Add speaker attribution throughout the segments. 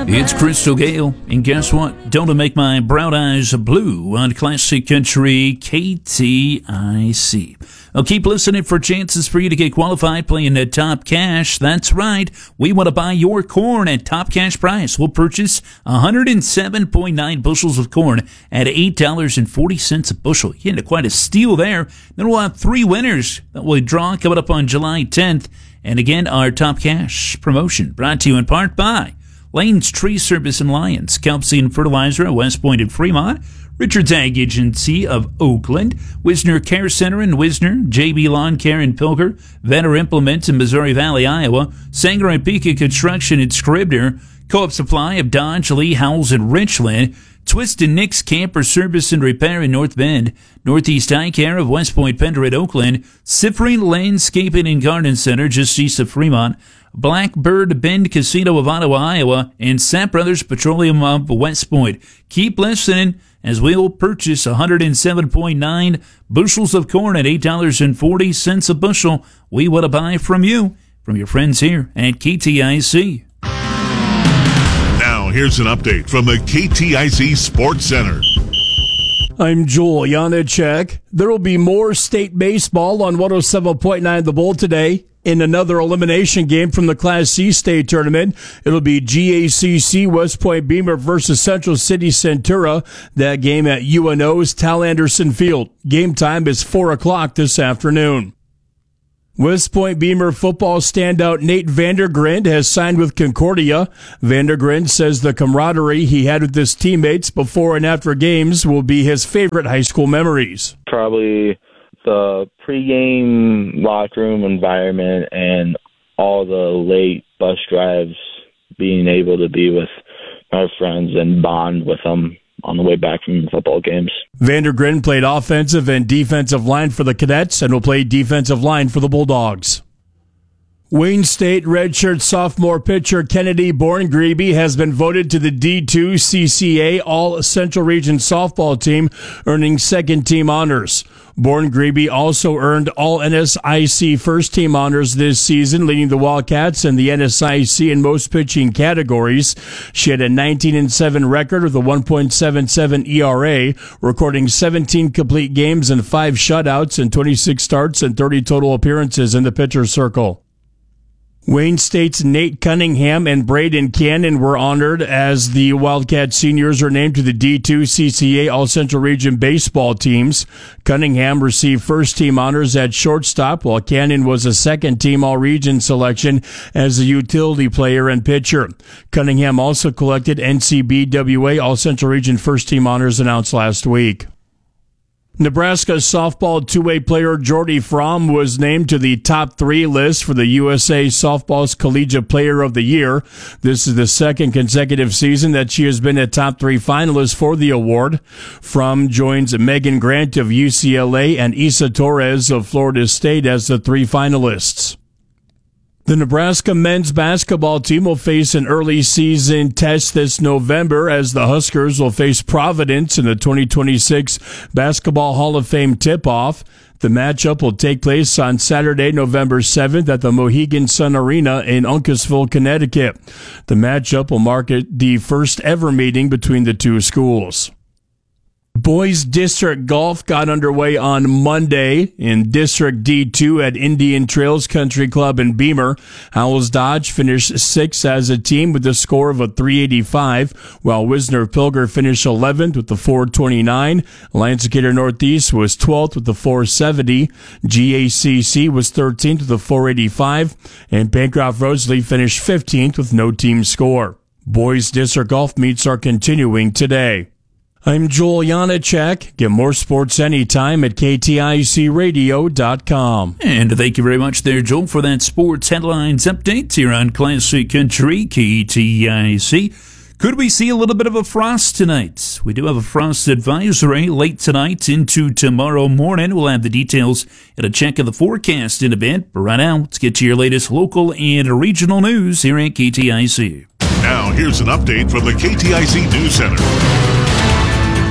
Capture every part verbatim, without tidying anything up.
Speaker 1: It's Crystal Gale, and guess what? Don't make my brown eyes blue on Classic Country K T I C. Well, keep listening for chances for you to get qualified playing at Top Cash. That's right. We want to buy your corn at Top Cash price. We'll purchase one hundred seven point nine bushels of corn at eight dollars and forty cents a bushel. You get quite a steal there. Then we'll have three winners that we'll draw coming up on July tenth. And again, our Top Cash promotion brought to you in part by Lane's Tree Service in Lyons, Calcium Fertilizer at West Point and Fremont, Richard's Ag Agency of Oakland, Wisner Care Center in Wisner, J B Lawn Care in Pilger, Venner Implements in Missouri Valley, Iowa, Sanger and Pika Construction in Scribner, Co-op Supply of Dodge, Lee, Howells, and Richland, Twist and Nick's Camper Service and Repair in North Bend, Northeast Eye Care of West Point, Pender at Oakland, Cyprian Landscaping and Garden Center just east of Fremont, Blackbird Bend Casino of Ottawa, Iowa, and Sapp Brothers Petroleum of West Point. Keep listening as we'll purchase one hundred seven point nine bushels of corn at eight dollars and forty cents a bushel. We want to buy from you, from your friends here at K T I C.
Speaker 2: Now, here's an update from the K T I C Sports Center.
Speaker 3: I'm Joel Janacek. There will be more state baseball on one oh seven point nine The Bull today. In another elimination game from the Class C state tournament, it'll be G A C C West Point Beamer versus Central City Centura. That game at U N O's Tal Anderson Field. Game time is four o'clock this afternoon. West Point Beamer football standout Nate Vandergrind has signed with Concordia. Vandergrind says the camaraderie he had with his teammates before and after games will be his favorite high school memories.
Speaker 4: Probably the pregame locker room environment and all the late bus drives, being able to be with my friends and bond with them on the way back from football games.
Speaker 3: Vandergrind played offensive and defensive line for the Cadets and will play defensive line for the Bulldogs. Wayne State redshirt sophomore pitcher Kennedy Borngrebe has been voted to the D two C C A All-Central Region softball team, earning second-team honors. Borngrebe also earned all N S I C first-team honors this season, leading the Wildcats in the N S I C in most pitching categories. She had a nineteen and seven record with a one point seven seven E R A, recording seventeen complete games and five shutouts and twenty-six starts and thirty total appearances in the pitcher's circle. Wayne State's Nate Cunningham and Braden Cannon were honored as the Wildcat seniors are named to the D two C C A All-Central Region baseball teams. Cunningham received first-team honors at shortstop, while Cannon was a second-team All-Region selection as a utility player and pitcher. Cunningham also collected N C B W A All-Central Region first-team honors announced last week. Nebraska softball two-way player Jordy Fromm was named to the top three list for the U S A Softball's Collegiate Player of the Year. This is the second consecutive season that she has been a top three finalist for the award. Fromm joins Megan Grant of U C L A and Isa Torres of Florida State as the three finalists. The Nebraska men's basketball team will face an early season test this November as the Huskers will face Providence in the twenty twenty-six Basketball Hall of Fame tip-off. The matchup will take place on Saturday, November seventh at the Mohegan Sun Arena in Uncasville, Connecticut. The matchup will mark the first ever meeting between the two schools. Boys District Golf got underway on Monday in District D two at Indian Trails Country Club in Beamer. Howells Dodge finished sixth as a team with a score of a three eighty-five, while Wisner Pilger finished eleventh with the four twenty-nine. Lancaster Northeast was twelfth with the four seventy. G A C C was thirteenth with the four eighty-five, and Bancroft Rosalie finished fifteenth with no team score. Boys District Golf meets are continuing today. I'm Joel Janacek. Get more sports anytime at K T I C radio dot com.
Speaker 1: And thank you very much there, Joel, for that sports headlines update here on Classic Country K T I C. Could we see a little bit of a frost tonight? We do have a frost advisory late tonight into tomorrow morning. We'll have the details and a check of the forecast in a bit. But right now, let's get to your latest local and regional news here at K T I C.
Speaker 2: Now, here's an update from the K T I C News Center.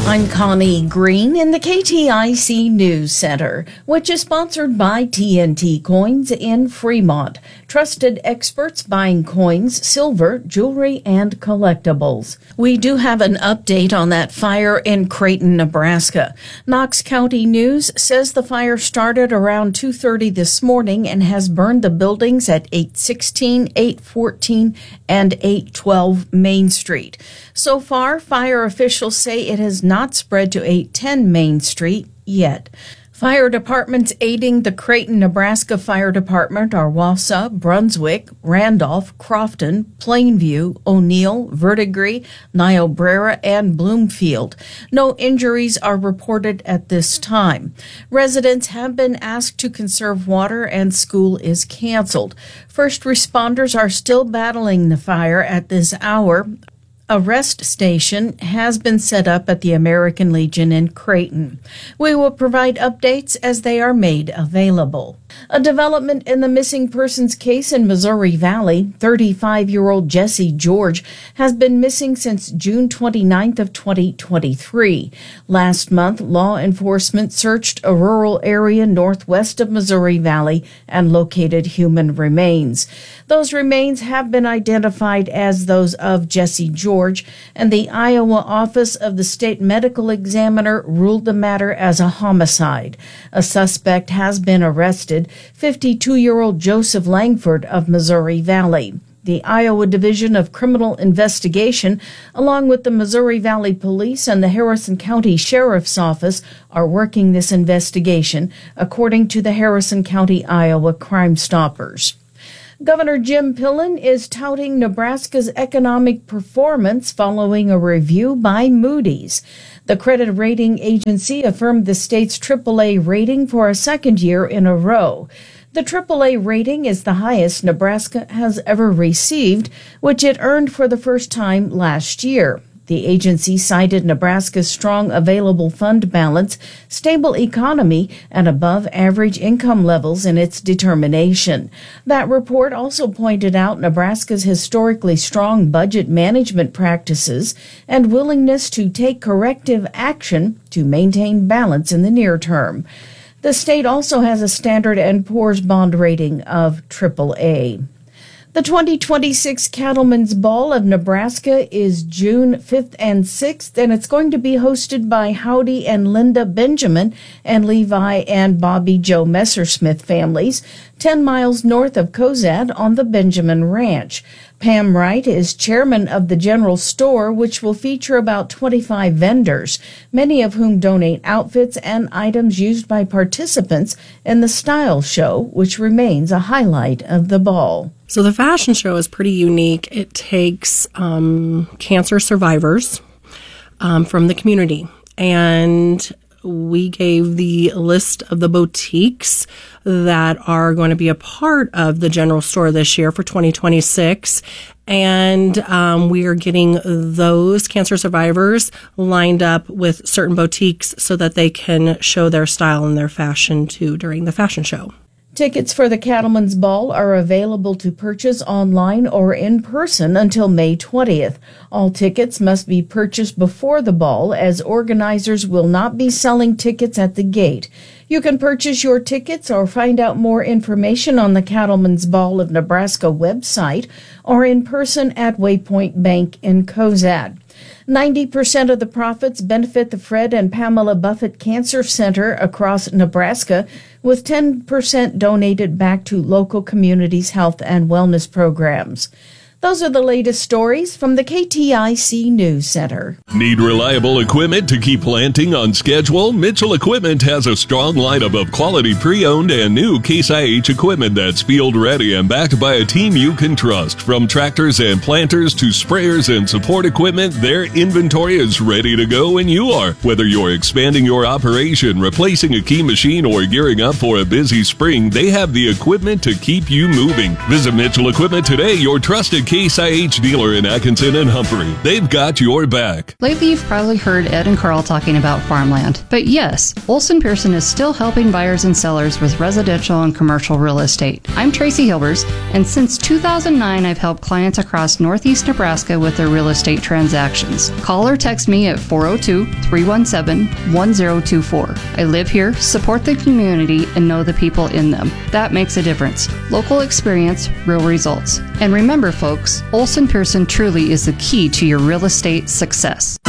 Speaker 5: I'm Connie Green in the K T I C News Center, which is sponsored by T N T Coins in Fremont. Trusted experts buying coins, silver, jewelry, and collectibles. We do have an update on that fire in Creighton, Nebraska. Knox County News says the fire started around two thirty this morning and has burned the buildings at eight sixteen, eight fourteen, and eight twelve Main Street. So far, fire officials say it has not spread to eight ten Main Street yet. Fire departments aiding the Creighton, Nebraska Fire Department are Wausau, Brunswick, Randolph, Crofton, Plainview, O'Neill, Verdigris, Niobrara, and Bloomfield. No injuries are reported at this time. Residents have been asked to conserve water and school is canceled. First responders are still battling the fire at this hour. A rest station has been set up at the American Legion in Creighton. We will provide updates as they are made available. A development in the missing persons case in Missouri Valley, thirty-five-year-old Jesse George has been missing since June twenty-ninth of twenty twenty-three. Last month, law enforcement searched a rural area northwest of Missouri Valley and located human remains. Those remains have been identified as those of Jesse George, and the Iowa Office of the State Medical Examiner ruled the matter as a homicide. A suspect has been arrested, fifty-two-year-old Joseph Langford of Missouri Valley. The Iowa Division of Criminal Investigation, along with the Missouri Valley Police and the Harrison County Sheriff's Office, are working this investigation, according to the Harrison County, Iowa Crime Stoppers. Governor Jim Pillen is touting Nebraska's economic performance following a review by Moody's. The credit rating agency affirmed the state's triple A rating for a second year in a row. The triple A rating is the highest Nebraska has ever received, which it earned for the first time last year. The agency cited Nebraska's strong available fund balance, stable economy, and above-average income levels in its determination. That report also pointed out Nebraska's historically strong budget management practices and willingness to take corrective action to maintain balance in the near term. The state also has a Standard and Poor's bond rating of triple A. The twenty twenty-six Cattlemen's Ball of Nebraska is June fifth and sixth, and it's going to be hosted by Howdy and Linda Benjamin and Levi and Bobby Joe Messersmith families, ten miles north of Cozad on the Benjamin Ranch. Pam Wright is chairman of the general store, which will feature about twenty-five vendors, many of whom donate outfits and items used by participants in the style show, which remains a highlight of the ball.
Speaker 6: So the fashion show is pretty unique. It takes um, cancer survivors um, from the community, and we gave the list of the boutiques that are going to be a part of the general store this year for twenty twenty-six. And um, we are getting those cancer survivors lined up with certain boutiques so that they can show their style and their fashion too during the fashion show.
Speaker 5: Tickets for the Cattlemen's Ball are available to purchase online or in person until May twentieth. All tickets must be purchased before the ball, as organizers will not be selling tickets at the gate. You can purchase your tickets or find out more information on the Cattlemen's Ball of Nebraska website or in person at Waypoint Bank in Cozad. ninety percent of the profits benefit the Fred and Pamela Buffett Cancer Center across Nebraska, with ten percent donated back to local communities' health and wellness programs. Those are the latest stories from the K T I C News Center.
Speaker 7: Need reliable equipment to keep planting on schedule? Mitchell Equipment has a strong lineup of quality pre-owned and new Case I H equipment that's field ready and backed by a team you can trust. From tractors and planters to sprayers and support equipment, their inventory is ready to go when you are. Whether you're expanding your operation, replacing a key machine, or gearing up for a busy spring, they have the equipment to keep you moving. Visit Mitchell Equipment today, your trusted Case I H dealer in Atkinson and Humphrey. They've got your back.
Speaker 8: Lately, you've probably heard Ed and Carl talking about farmland. But yes, Olson Pearson is still helping buyers and sellers with residential and commercial real estate. I'm Tracy Hilbers, and since two thousand nine, I've helped clients across Northeast Nebraska with their real estate transactions. Call or text me at four oh two, three one seven, one oh two four. I live here, support the community, and know the people in them. That makes a difference. Local experience, real results. And remember, folks, Olson Pearson truly is the key to your real estate success.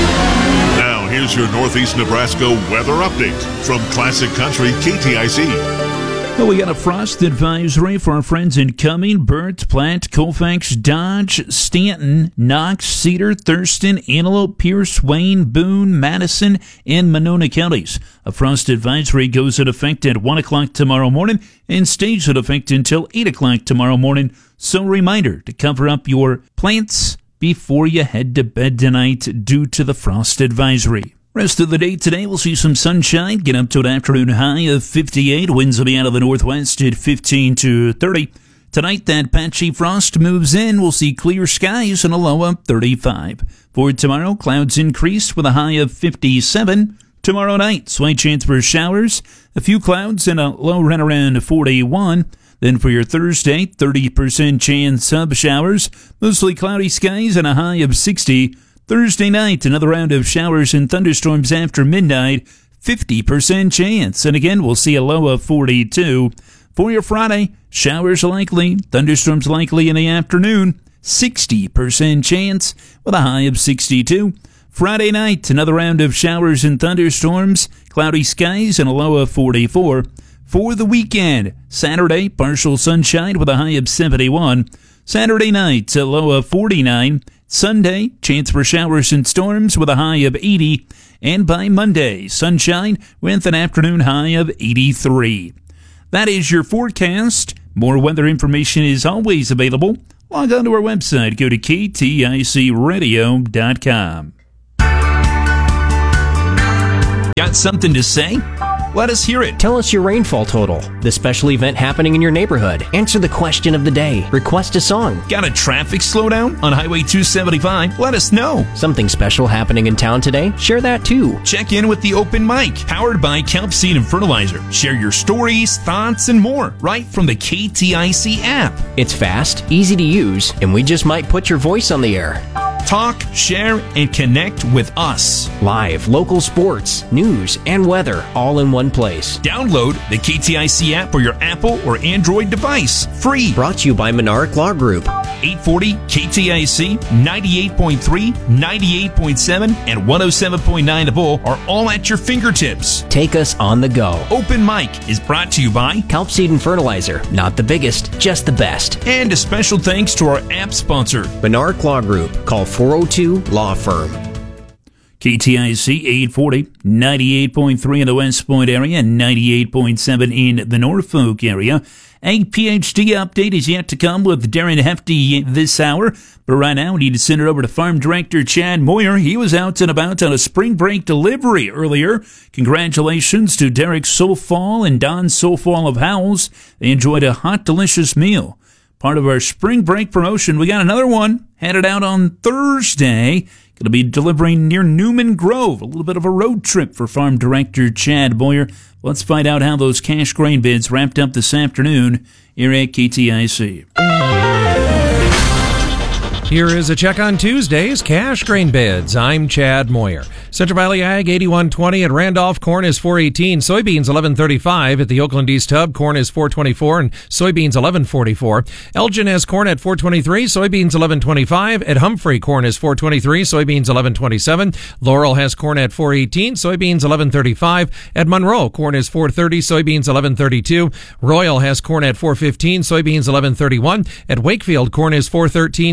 Speaker 2: Now, here's your Northeast Nebraska weather update from Classic Country K T I C.
Speaker 1: Well, we got a frost advisory for our friends in Cumming, Burt, Platte, Colfax, Dodge, Stanton, Knox, Cedar, Thurston, Antelope, Pierce, Wayne, Boone, Madison, and Monona counties. A frost advisory goes into effect at one o'clock tomorrow morning and stays in effect until eight o'clock tomorrow morning. So, reminder to cover up your plants before you head to bed tonight due to the frost advisory. Rest of the day today, we'll see some sunshine, get up to an afternoon high of fifty-eight. Winds will be out of the northwest at fifteen to thirty. Tonight, that patchy frost moves in. We'll see clear skies and a low of thirty-five. For tomorrow, clouds increase with a high of fifty-seven. Tomorrow night, slight chance for showers, a few clouds and a low right around forty-one. Then for your Thursday, thirty percent chance of showers, mostly cloudy skies and a high of sixty. Thursday night, another round of showers and thunderstorms after midnight, fifty percent chance. And again, we'll see a low of forty-two. For your Friday, showers likely, thunderstorms likely in the afternoon, sixty percent chance with a high of sixty-two. Friday night, another round of showers and thunderstorms, cloudy skies and a low of forty-four. For the weekend, Saturday, partial sunshine with a high of seventy-one. Saturday night, a low of forty-nine. Sunday, chance for showers and storms with a high of eighty. And by Monday, sunshine with an afternoon high of eighty-three. That is your forecast. More weather information is always available. Log on to our website. Go to K T I C radio dot com. Got something to say? Let us hear it.
Speaker 9: Tell us your rainfall total, the special event happening in your neighborhood. Answer the question of the day. Request a song.
Speaker 1: Got a traffic slowdown on Highway two seventy-five? Let us know.
Speaker 9: Something special happening in town today? Share that too.
Speaker 1: Check in with the open mic, powered by Kelp Seed and Fertilizer. Share your stories, thoughts, and more right from the K T I C app.
Speaker 9: It's fast, easy to use, and we just might put your voice on the air.
Speaker 1: Talk, share, and connect with us.
Speaker 9: Live, local sports, news, and weather all in one place.
Speaker 1: Download the K T I C app for your Apple or Android device. Free.
Speaker 9: Brought to you by Monarch Law Group.
Speaker 1: eight forty K T I C, ninety-eight point three, ninety-eight point seven, and one oh seven point nine The Bull are all at your fingertips.
Speaker 9: Take us on the go.
Speaker 1: Open Mic is brought to you by
Speaker 9: Kelp Seed and Fertilizer. Not the biggest, just the best.
Speaker 1: And a special thanks to our app sponsor,
Speaker 9: Monarch Law Group. Call four oh two Law Firm.
Speaker 1: K T I C eight forty, ninety-eight point three in the West Point area and ninety-eight point seven in the Norfolk area. A P H D update is yet to come with Darren Hefty this hour. But right now, we need to send it over to Farm Director Chad Moyer. He was out and about on a spring break delivery earlier. Congratulations to Derek Sofall and Don Sofall of Howells. They enjoyed a hot, delicious meal. Part of our spring break promotion, we got another one headed out on Thursday. Going to be delivering near Newman Grove. A little bit of a road trip for Farm Director Chad Boyer. Let's find out how those cash grain bids wrapped up this afternoon here at K T I C.
Speaker 10: Here is a check on Tuesday's cash grain bids. I'm Chad Moyer. Central Valley Ag eighty-one twenty at Randolph. Corn is four eighteen. Soybeans eleven thirty-five at the Oakland East Hub. Corn is four twenty-four and soybeans eleven forty-four. Elgin has corn at four twenty-three. Soybeans eleven twenty-five. At Humphrey, corn is four twenty-three. Soybeans eleven twenty-seven. Laurel has corn at four eighteen. Soybeans eleven thirty-five. At Monroe, corn is four thirty. Soybeans eleven thirty-two. Royal has corn at four fifteen. Soybeans eleven thirty-one. At Wakefield, corn is four thirteen. Soybeans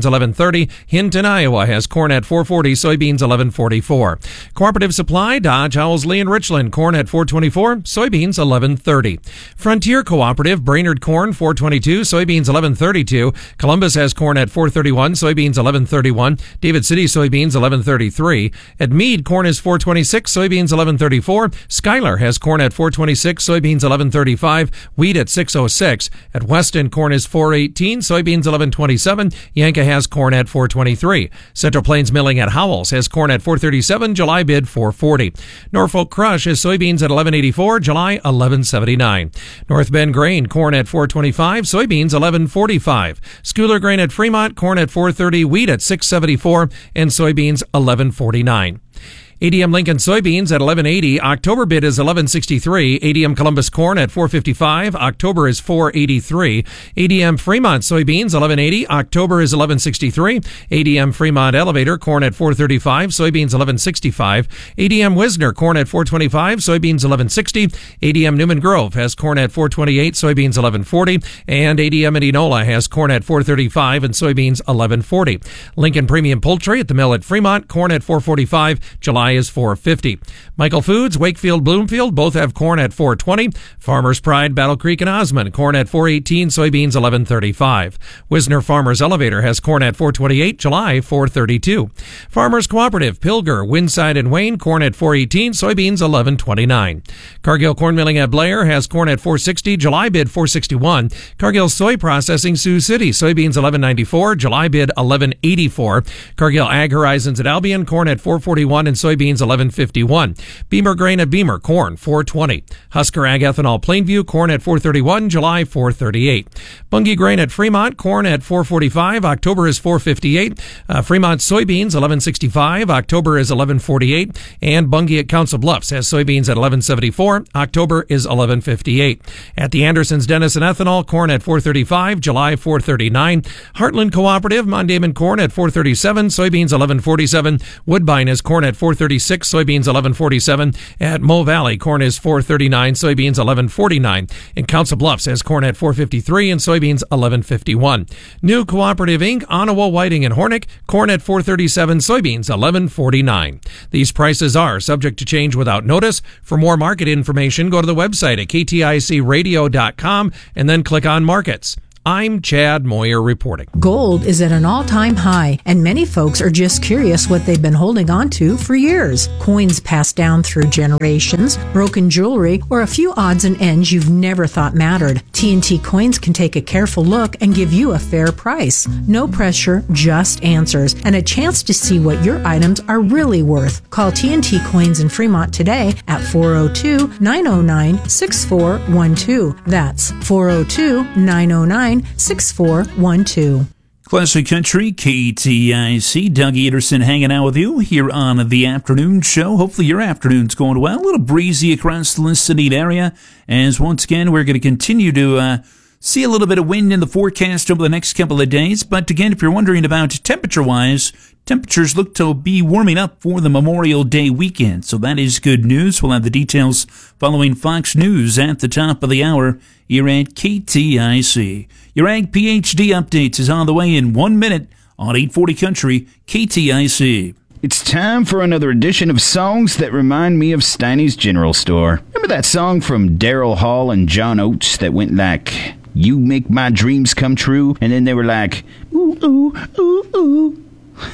Speaker 10: soybeans eleven thirty. Hinton, Iowa has corn at four forty, soybeans eleven forty-four. Cooperative Supply, Dodge, Owsley, and Richland, corn at four twenty-four, soybeans eleven thirty. Frontier Cooperative, Brainerd corn four twenty-two, soybeans eleven thirty-two. Columbus has corn at four thirty-one, soybeans eleven thirty-one. David City soybeans eleven thirty-three. At Meade, corn is four twenty-six, soybeans eleven thirty-four. Schuyler has corn at four twenty-six, soybeans eleven thirty-five. Wheat at six oh six. At Weston, corn is four eighteen, soybeans eleven twenty-seven. Yanka has corn at four twenty-three. Central Plains Milling at Howells has corn at four thirty-seven, July bid four forty. Norfolk Crush has soybeans at eleven eighty-four, July eleven seventy-nine. North Bend Grain, corn at four twenty-five, soybeans eleven forty-five. Schooler Grain at Fremont, corn at four thirty, wheat at six seventy-four, and soybeans eleven forty-nine. A D M Lincoln soybeans at eleven eighty. October bid is eleven sixty-three. A D M Columbus corn at four fifty-five. October is four eighty-three. A D M Fremont soybeans eleven eighty. October is eleven sixty-three. A D M Fremont Elevator corn at four thirty-five. Soybeans eleven sixty-five. A D M Wisner corn at four twenty-five. Soybeans eleven sixty. A D M Newman Grove has corn at four twenty-eight. Soybeans eleven forty. And A D M Indianola has corn at four thirty-five and soybeans eleven forty. Lincoln Premium Poultry at the mill at Fremont, corn at four forty-five. July is four fifty. Michael Foods, Wakefield, Bloomfield both have corn at four twenty. Farmers Pride, Battle Creek, and Osmond corn at four eighteen, soybeans eleven thirty-five. Wisner Farmers Elevator has corn at four twenty-eight, July four thirty-two. Farmers Cooperative, Pilger, Winside, and Wayne corn at four eighteen, soybeans eleven twenty-nine. Cargill Corn Milling at Blair has corn at four sixty, July bid four sixty-one. Cargill Soy Processing, Sioux City, soybeans eleven ninety-four, July bid eleven eighty-four. Cargill Ag Horizons at Albion, corn at four forty-one and soybeans eleven fifty-one. Beamer Grain at Beamer, corn four twenty. Husker Ag Ethanol Plainview, corn at four thirty-one, July four thirty-eight. Bunge Grain at Fremont, corn at four forty-five, October is four fifty-eight. Uh, Fremont soybeans eleven sixty-five, October is eleven forty-eight. And Bunge at Council Bluffs has soybeans at eleven seventy-four, October is eleven fifty-eight. At the Andersons Denison Ethanol, corn at four thirty-five, July four thirty-nine. Heartland Cooperative, Mondayman corn at four thirty-seven, soybeans eleven forty-seven. Woodbine is corn at four thirty-six, soybeans eleven forty-seven. At Mo Valley, corn is four thirty-nine, soybeans eleven forty-nine. In Council Bluffs has corn at four fifty-three and soybeans eleven fifty-one. New Cooperative Incorporated, Onawa, Whiting, and Hornick, corn at four thirty-seven, soybeans eleven forty-nine. These prices are subject to change without notice. For more market information, go to the website at k t i c radio dot com and then click on Markets. I'm Chad Moyer reporting.
Speaker 11: Gold is at an all-time high, and many folks are just curious what they've been holding on to for years. Coins passed down through generations, broken jewelry, or a few odds and ends you've never thought mattered. T N T Coins can take a careful look and give you a fair price. No pressure, just answers, and a chance to see what your items are really worth. Call T N T Coins in Fremont today at four oh two, nine oh nine, six four one two. That's four oh two, nine oh nine, six four one two.
Speaker 1: Classic Country, K T I C. Doug Anderson hanging out with you here on the afternoon show. Hopefully your afternoon's going well. A little breezy across the listening area, as once again we're going to continue to uh, see a little bit of wind in the forecast over the next couple of days. But again, if you're wondering about temperature-wise, temperatures look to be warming up for the Memorial Day weekend, so that is good news. We'll have the details following Fox News at the top of the hour here at K T I C. Your Ag PhD Updates is on the way in one minute on eight forty Country, K T I C.
Speaker 12: It's time for another edition of Songs That Remind Me of Steiny's General Store. Remember that song from Daryl Hall and John Oates that went like, "You make my dreams come true," and then they were like, "Ooh, ooh, ooh, ooh."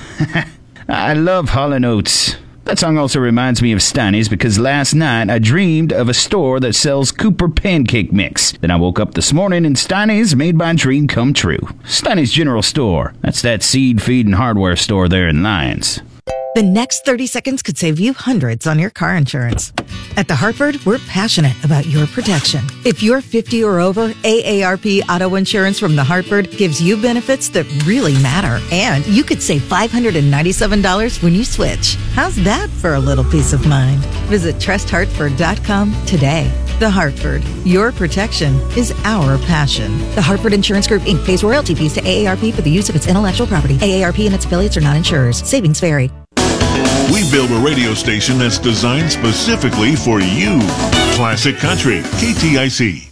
Speaker 12: I love Hall and Oates. That song also reminds me of Steiny's because last night I dreamed of a store that sells Cooper pancake mix. Then I woke up this morning and Steiny's made my dream come true. Steiny's General Store. That's that seed, feed, and hardware store there in Lyons.
Speaker 13: The next thirty seconds could save you hundreds on your car insurance. At The Hartford, we're passionate about your protection. If you're fifty or over, A A R P Auto Insurance from The Hartford gives you benefits that really matter. And you could save five hundred ninety-seven dollars when you switch. How's that for a little peace of mind? Visit trust hartford dot com today. The Hartford, your protection is our passion. The Hartford Insurance Group, Incorporated pays royalty fees to A A R P for the use of its intellectual property. A A R P and its affiliates are not insurers. Savings vary.
Speaker 2: We built a radio station that's designed specifically for you. Classic Country, K T I C.